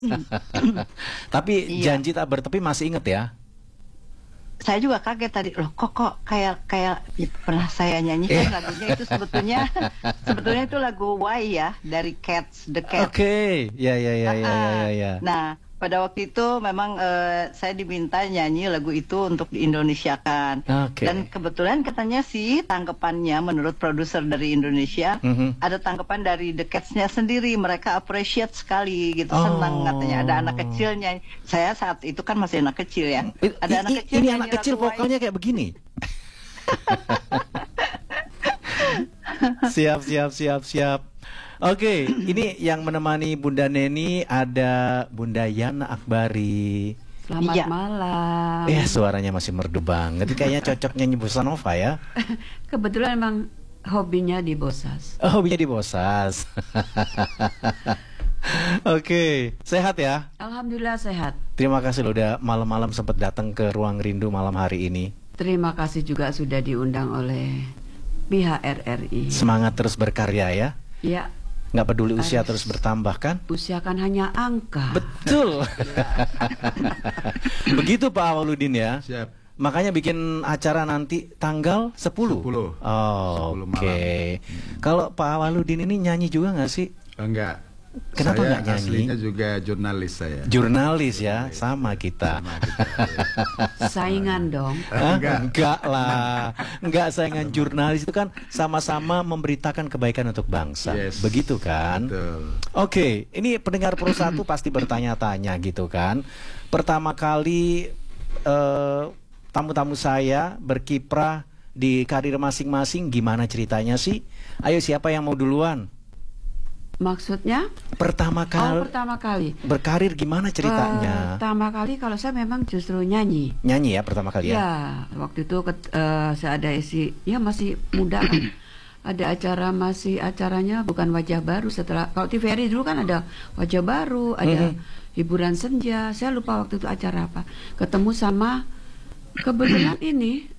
Tapi Iya, janji tak bertepi masih inget ya? saya juga kaget tadi loh, kok kayak kayak pernah saya nyanyikan lagunya itu sebetulnya sebetulnya itu lagu Why ya dari Cats, The Cats. Oke, ya ya ya ya ya ya ya. Nah, pada waktu itu memang saya diminta nyanyi lagu itu untuk diindonesiakan. Oke. Dan kebetulan katanya sih tanggapannya menurut produser dari Indonesia, ada tanggapan dari The Cats-nya sendiri. Mereka appreciate sekali gitu, senang katanya. Ada anak Oh. kecilnya. Saya saat itu kan masih anak kecil ya. I- Ada anak i- kecil ini nyanyi anak kecil lagu Why. vokalnya kayak begini. Siap, siap, siap, siap. Oke, ini yang menemani Bunda Neni ada Bunda Yana Akbari. Selamat Iya. malam. Suaranya masih merdu banget. Kayaknya cocok nyanyi bossa nova ya. Kebetulan emang hobinya di Bosas. Oh, hobinya di Bosas. Oke, sehat ya? Alhamdulillah sehat. Terima kasih loh udah malam-malam sempat datang ke Ruang Rindu malam hari ini. Terima kasih juga sudah diundang oleh pihak RRI. Semangat terus berkarya ya. Ya, Nggak peduli usia Harus. terus bertambah kan? usia kan hanya angka. Betul. Begitu Pak Awaludin ya. Siap. Makanya bikin acara nanti tanggal 10. 10. Oh, 10 oke. malam. Kalau Pak Awaludin ini nyanyi juga nggak sih? Enggak. Kenapa Saya nggak nyanyi? aslinya juga jurnalis saya. Jurnalis ya, sama kita. Sama kita, ya. Saingan dong. Hah? Enggak. Enggak lah. Enggak, saingan jurnalis itu kan sama-sama memberitakan kebaikan untuk bangsa. Yes. Begitu kan? Betul. Oke, ini pendengar Pro 1 pasti bertanya-tanya gitu kan. Pertama kali tamu-tamu saya berkiprah di karir masing-masing, gimana ceritanya sih? Ayo, siapa yang mau duluan? Maksudnya? Pertama kali Pertama kali. berkarir gimana ceritanya? Pertama kali kalau saya memang justru nyanyi. Nyanyi ya pertama kali ya? Ya, waktu itu saya ada isi, ya masih muda kan. Ada acara, masih acaranya bukan Wajah Baru. Setelah kalau TVRI dulu kan ada Wajah Baru, ada hiburan senja. Saya lupa waktu itu acara apa. Ketemu sama kebetulan ini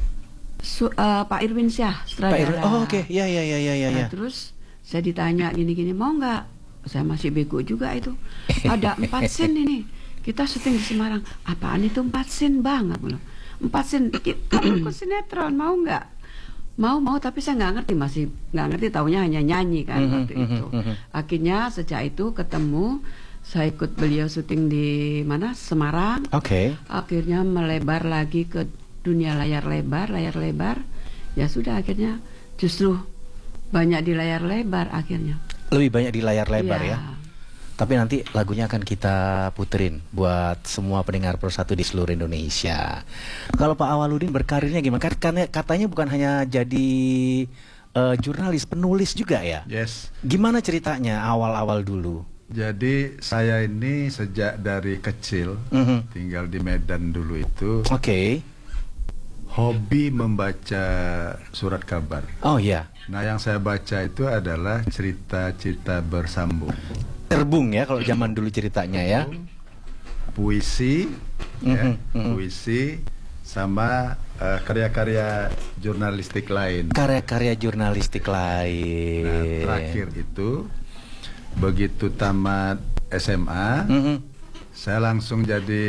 Pak Irwin Syah, Pak sutradara. Irwan. Oh, oke. Ya ya ya ya ya Nah, ya. terus saya ditanya gini-gini, mau nggak? Saya masih bego juga itu. Ada 4 scene ini. Kita syuting di Semarang. Apaan itu 4 scene bang? Aku bilang, 4 scene. Kamu ikut sinetron, mau nggak? Mau, tapi saya nggak ngerti, masih nggak ngerti. Taunya hanya nyanyi kan waktu itu. Akhirnya sejak itu ketemu. Saya ikut beliau syuting di mana? Semarang. Oke. Akhirnya melebar lagi ke dunia layar lebar. Ya sudah, akhirnya justru banyak di layar lebar akhirnya. Lebih banyak di layar lebar Iya. ya. Tapi nanti lagunya akan kita puterin buat semua pendengar Pro 1 di seluruh Indonesia. Kalau Pak Awaludin berkarirnya gimana? Karena katanya bukan hanya jadi jurnalis, penulis juga ya. Yes. Gimana ceritanya awal-awal dulu? Jadi saya ini sejak dari kecil tinggal di Medan dulu itu Oke. hobi membaca surat kabar. Oh iya. Nah, yang saya baca itu adalah cerita-cerita bersambung. Terbung ya kalau zaman dulu ceritanya ya. Puisi, ya, puisi sama karya-karya jurnalistik lain. Karya-karya jurnalistik Nah, lain. terakhir itu begitu tamat SMA, saya langsung jadi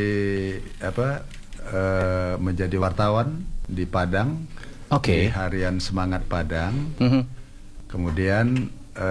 menjadi wartawan di Padang, Oke. di harian Semangat Padang. Kemudian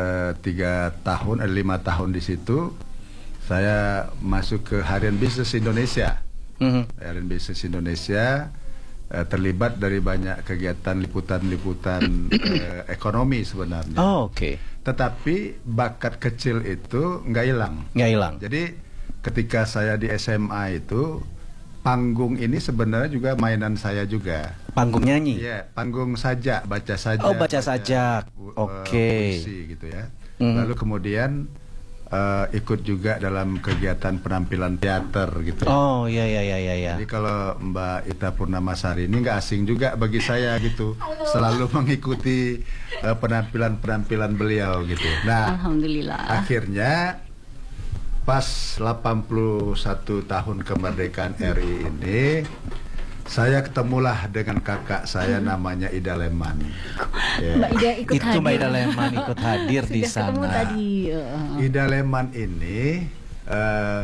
5 tahun di situ saya masuk ke Harian Bisnis Indonesia. Harian Bisnis Indonesia terlibat dari banyak kegiatan liputan-liputan ekonomi sebenarnya. Oh, oke. Tetapi bakat kecil itu nggak hilang. Nggak hilang. Jadi ketika saya di SMA itu panggung ini sebenarnya juga mainan saya juga. Panggung nyanyi. Iya, panggung sajak, baca sajak. Oh, baca sajak. Oke. Puisi gitu ya. Lalu kemudian ikut juga dalam kegiatan penampilan teater gitu. Oh, iya iya iya iya. Jadi kalau Mbak Ita Purnamasari ini nggak asing juga bagi saya gitu. Selalu mengikuti penampilan-penampilan beliau gitu. Nah, Alhamdulillah. akhirnya pas 81 tahun kemerdekaan RI ini, saya ketemulah dengan kakak saya namanya Ida Leman. Ya. Mbak Ida ikut Itu hadir. Mbak Ida Leman ikut hadir di Sudah ketemu sana. tadi. Ida Leman ini